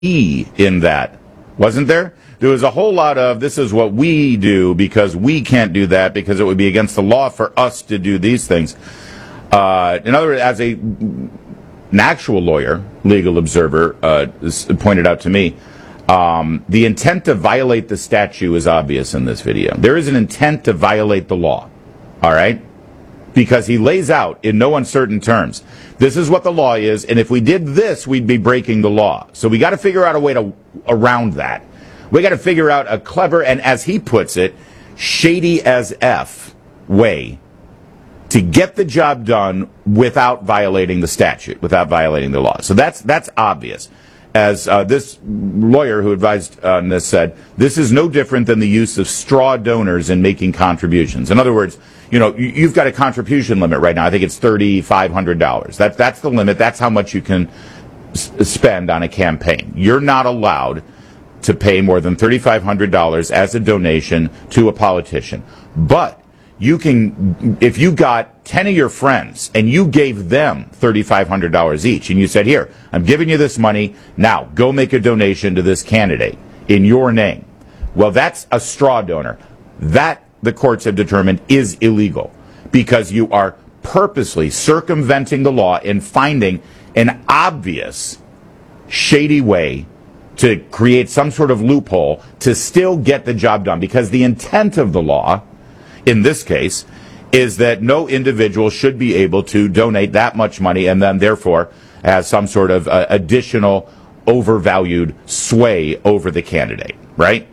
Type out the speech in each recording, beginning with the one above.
in that, wasn't there? There was a whole lot of, this is what we do because we can't do that because it would be against the law for us to do these things. In other words, as an actual lawyer, legal observer, pointed out to me, the intent to violate the statute is obvious in this video. There is an intent to violate the law, all right? Because he lays out in no uncertain terms, this is what the law is, and if we did this, we'd be breaking the law. So we got to figure out a way around that. We got to figure out a clever, and as he puts it, shady as F way to get the job done without violating the statute, without violating the law. So that's obvious. As this lawyer who advised on this said, this is no different than the use of straw donors in making contributions. In other words, you know, you've got a contribution limit right now. I think it's $3,500. That's the limit. That's how much you can spend on a campaign. You're not allowed to pay more than $3,500 as a donation to a politician. But you can, if you got 10 of your friends and you gave them $3,500 each and you said, here, I'm giving you this money, now go make a donation to this candidate in your name. Well, that's a straw donor. That, the courts have determined, is illegal because you are purposely circumventing the law and finding an obvious shady way to create some sort of loophole to still get the job done, because the intent of the law in this case is that no individual should be able to donate that much money and then therefore has some sort of additional overvalued sway over the candidate, right?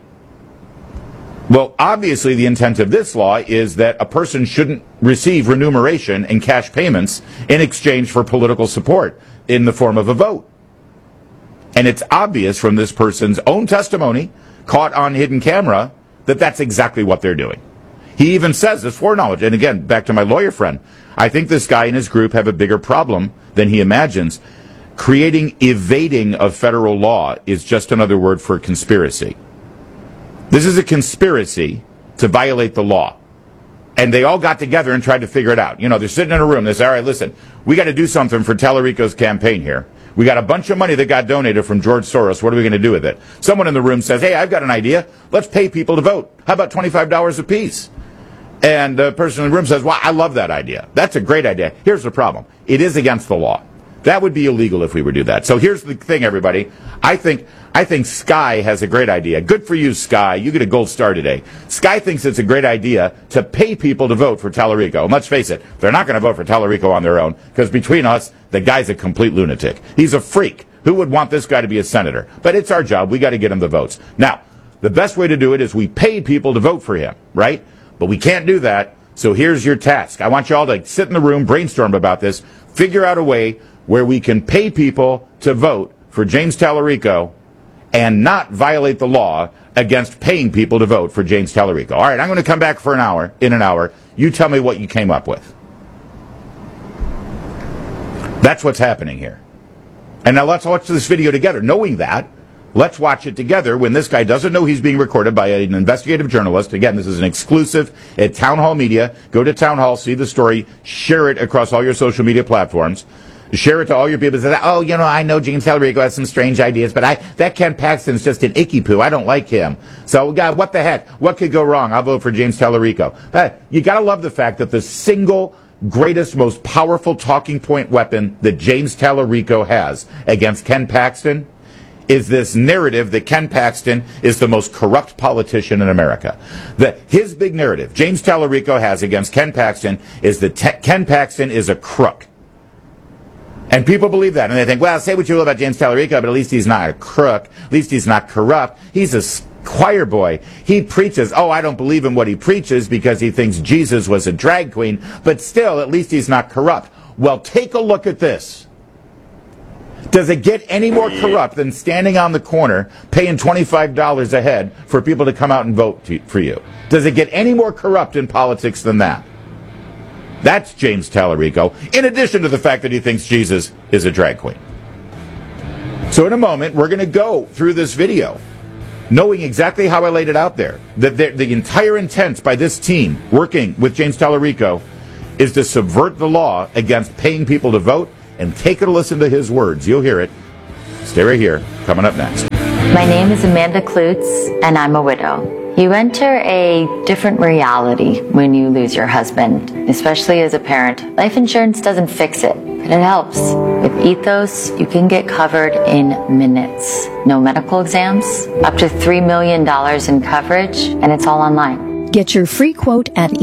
Well, obviously the intent of this law is that a person shouldn't receive remuneration and cash payments in exchange for political support in the form of a vote. And it's obvious from this person's own testimony, caught on hidden camera, that that's exactly what they're doing. He even says this foreknowledge. And again, back to my lawyer friend, I think this guy and his group have a bigger problem than he imagines. Creating evading of federal law is just another word for conspiracy. This is a conspiracy to violate the law. And they all got together and tried to figure it out. You know, they're sitting in a room. They say, all right, listen, we got to do something for Tallarico's campaign here. We got a bunch of money that got donated from George Soros. What are we going to do with it? Someone in the room says, hey, I've got an idea. Let's pay people to vote. How about $25 a piece? And the person in the room says, well, I love that idea. That's a great idea. Here's the problem. It is against the law. That would be illegal if we were to do that. So here's the thing, everybody. I think Sky has a great idea. Good for you, Sky. You get a gold star today. Sky thinks it's a great idea to pay people to vote for Tallarico. And let's face it, they're not going to vote for Tallarico on their own, because between us, the guy's a complete lunatic. He's a freak. Who would want this guy to be a senator? But it's our job. We got to get him the votes. Now, the best way to do it is we pay people to vote for him, right? But we can't do that. So here's your task. I want you all to sit in the room, brainstorm about this, figure out a way where we can pay people to vote for James Tallarico and not violate the law against paying people to vote for James Tallarico. All right, I'm going to come back in an hour. You tell me what you came up with. That's what's happening here. And now let's watch this video together. Knowing that, let's watch it together when this guy doesn't know he's being recorded by an investigative journalist. Again, this is an exclusive at Town Hall Media. Go to Town Hall, see the story, share it across all your social media platforms. Share it to all your people. Say, oh, you know, I know James Tallarico has some strange ideas, but that Ken Paxton's just an icky poo. I don't like him. So, God, what the heck? What could go wrong? I'll vote for James Tallarico. But you got to love the fact that the single greatest, most powerful talking point weapon that James Tallarico has against Ken Paxton is this narrative that Ken Paxton is the most corrupt politician in America. His big narrative James Tallarico has against Ken Paxton is that Ken Paxton is a crook. And people believe that, and they think, well, say what you will about James Tallarico, but at least he's not a crook. At least he's not corrupt. He's a choir boy. He preaches. Oh, I don't believe in what he preaches because he thinks Jesus was a drag queen, but still, at least he's not corrupt. Well, take a look at this. Does it get any more corrupt than standing on the corner paying $25 a head for people to come out and vote for you? Does it get any more corrupt in politics than that? That's James Tallarico, in addition to the fact that he thinks Jesus is a drag queen. So in a moment, we're going to go through this video, knowing exactly how I laid it out there, that the entire intent by this team working with James Tallarico is to subvert the law against paying people to vote, and take a listen to his words. You'll hear it. Stay right here. Coming up next. My name is Amanda Klutz, and I'm a widow. You enter a different reality when you lose your husband, especially as a parent. Life insurance doesn't fix it, but it helps. With Ethos, you can get covered in minutes. No medical exams, up to $3 million in coverage, and it's all online. Get your free quote at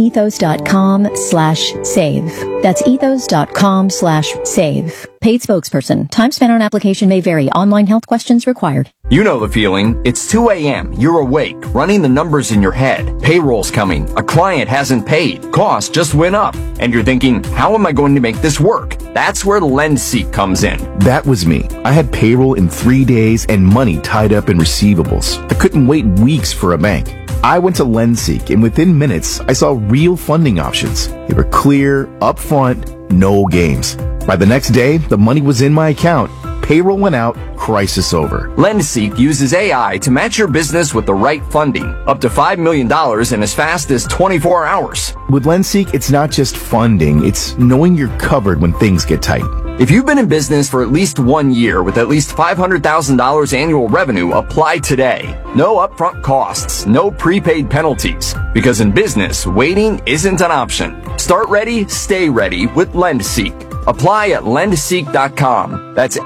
ethos.com/save. That's ethos.com/save. Paid spokesperson. Time spent on application may vary. Online health questions required. You know the feeling. It's 2 a.m. You're awake, running the numbers in your head. Payroll's coming. A client hasn't paid. Cost just went up. And you're thinking, how am I going to make this work? That's where LendSeek comes in. That was me. I had payroll in 3 days and money tied up in receivables. I couldn't wait weeks for a bank. I went to LendSeek, and within minutes, I saw real funding options. They were clear, upfront, no games. By the next day, the money was in my account. Payroll went out, crisis over. LendSeek uses AI to match your business with the right funding, up to $5 million in as fast as 24 hours. With LendSeek, it's not just funding, it's knowing you're covered when things get tight. If you've been in business for at least 1 year with at least $500,000 annual revenue, apply today. No upfront costs, no prepaid penalties. Because in business, waiting isn't an option. Start ready, stay ready with LendSeek. Apply at lendseek.com. That's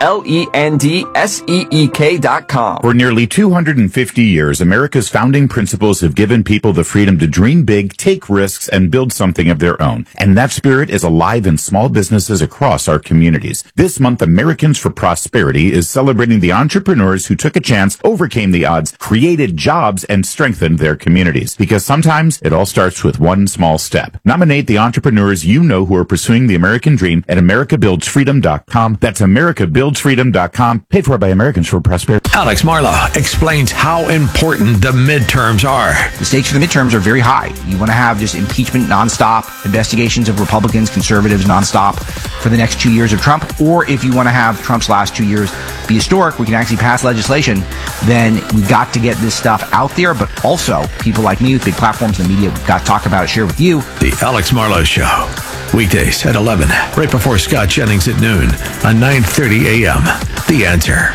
LENDSEEK.com. For nearly 250 years, America's founding principles have given people the freedom to dream big, take risks, and build something of their own. And that spirit is alive in small businesses across our communities. This month, Americans for Prosperity is celebrating the entrepreneurs who took a chance, overcame the odds, created jobs, and strengthened their communities. Because sometimes it all starts with one small step. Nominate the entrepreneurs you know who are pursuing the American dream at AmericaBuildsFreedom.com. That's AmericaBuildsFreedom.com. Paid for by Americans for Prosperity. Alex Marlow explains how important the midterms are. The stakes for the midterms are very high. You want to have just impeachment nonstop, investigations of Republicans, conservatives nonstop for the next 2 years of Trump. Or if you want to have Trump's last 2 years be historic, we can actually pass legislation, then we've got to get this stuff out there. But also, people like me with big platforms in the media, we've got to talk about it, share with you. The Alex Marlow Show. Weekdays at 11, right before Scott Jennings at noon on 9:30 a.m. The Answer.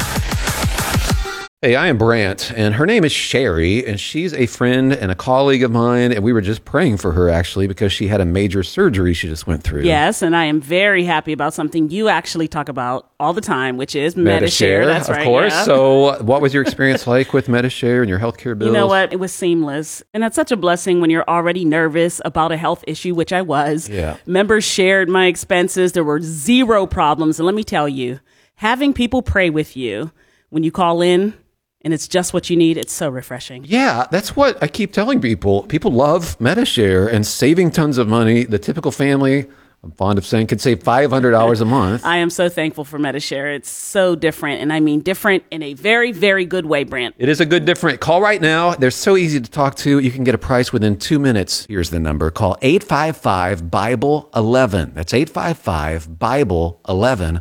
Hey, I am Brant, and her name is Sherry, and she's a friend and a colleague of mine, and we were just praying for her, actually, because she had a major surgery she just went through. Yes, and I am very happy about something you actually talk about all the time, which is Medi-Share. That's right. Of course. Yeah. So what was your experience like with Medi-Share and your healthcare bills? You know what? It was seamless. And that's such a blessing when you're already nervous about a health issue, which I was. Yeah. Members shared my expenses. There were zero problems. And let me tell you, having people pray with you when you call in, and it's just what you need, it's so refreshing. Yeah, that's what I keep telling people. People love Medi-Share and saving tons of money. The typical family, I'm fond of saying, could save $500 a month. I am so thankful for Medi-Share. It's so different, and I mean different in a very, very good way, Brant. It is a good different. Call right now. They're so easy to talk to. You can get a price within 2 minutes. Here's the number. Call 855-BIBLE-11. That's 855-BIBLE-11.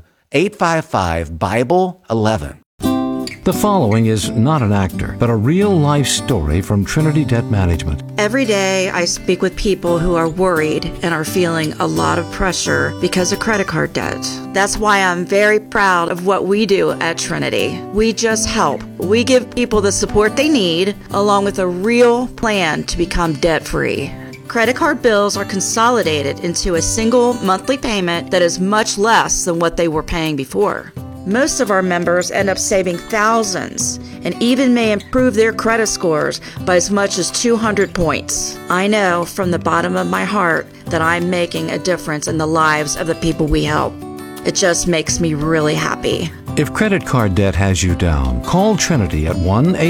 855-BIBLE-11. The following is not an actor, but a real-life story from Trinity Debt Management. Every day I speak with people who are worried and are feeling a lot of pressure because of credit card debt. That's why I'm very proud of what we do at Trinity. We just help. We give people the support they need, along with a real plan to become debt-free. Credit card bills are consolidated into a single monthly payment that is much less than what they were paying before. Most of our members end up saving thousands and even may improve their credit scores by as much as 200 points. I know from the bottom of my heart that I'm making a difference in the lives of the people we help. It just makes me really happy. If credit card debt has you down, call Trinity at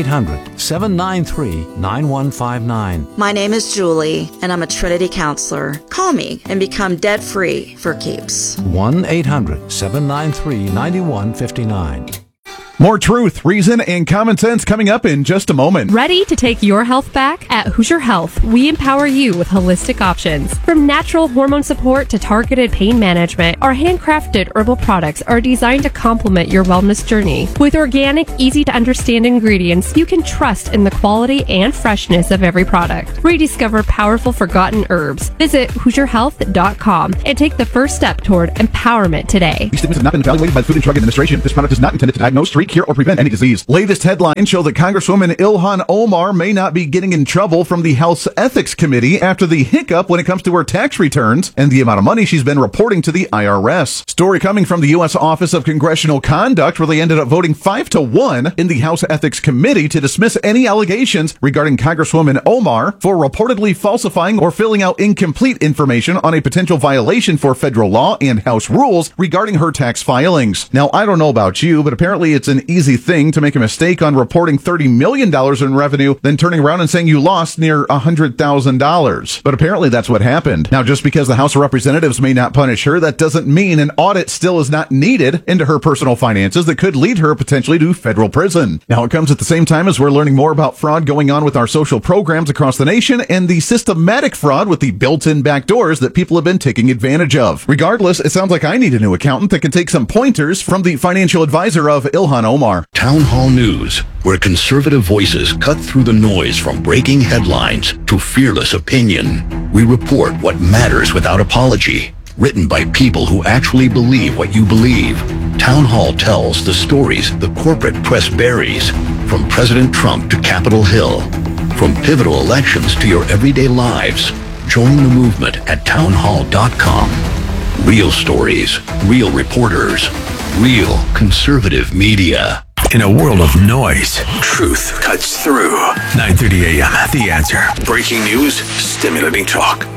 1-800-793-9159. My name is Julie, and I'm a Trinity counselor. Call me and become debt-free for keeps. 1-800-793-9159. More truth, reason, and common sense coming up in just a moment. Ready to take your health back? At Hoosier Health, we empower you with holistic options. From natural hormone support to targeted pain management, our handcrafted herbal products are designed to complement your wellness journey. With organic, easy-to-understand ingredients, you can trust in the quality and freshness of every product. Rediscover powerful forgotten herbs. Visit HoosierHealth.com and take the first step toward empowerment today. These statements have not been evaluated by the Food and Drug Administration. This product is not intended to diagnose, treat, cure or prevent any disease. Latest headlines show that Congresswoman Ilhan Omar may not be getting in trouble from the House Ethics Committee after the hiccup when it comes to her tax returns and the amount of money she's been reporting to the IRS. Story coming from the U.S. Office of Congressional Conduct, where they ended up voting 5-1 in the House Ethics Committee to dismiss any allegations regarding Congresswoman Omar for reportedly falsifying or filling out incomplete information on a potential violation for federal law and House rules regarding her tax filings. Now, I don't know about you, but apparently it's an easy thing to make a mistake on reporting $30 million in revenue, then turning around and saying you lost near $100,000. But apparently that's what happened. Now, just because the House of Representatives may not punish her, that doesn't mean an audit still is not needed into her personal finances that could lead her potentially to federal prison. Now, it comes at the same time as we're learning more about fraud going on with our social programs across the nation and the systematic fraud with the built-in backdoors that people have been taking advantage of. Regardless, it sounds like I need a new accountant that can take some pointers from the financial advisor of Ilhan Omar. Town Hall News, where conservative voices cut through the noise from breaking headlines to fearless opinion. We report what matters without apology. Written by people who actually believe what you believe. Town Hall tells the stories the corporate press buries, from President Trump to Capitol Hill, from pivotal elections to your everyday lives. Join the movement at townhall.com. Real stories, real reporters, real conservative media. In a world of noise, truth cuts through. 9:30 a.m. The Answer. Breaking news, stimulating talk.